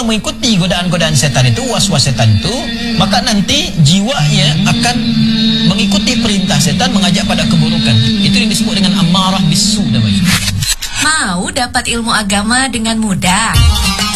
yang mengikuti godaan-godaan setan itu, was-was setan itu, maka nanti jiwanya akan mengikuti perintah setan, mengajak pada keburukan. Itu yang disebut dengan amarah bisu namanya. Mau dapat ilmu agama dengan mudah?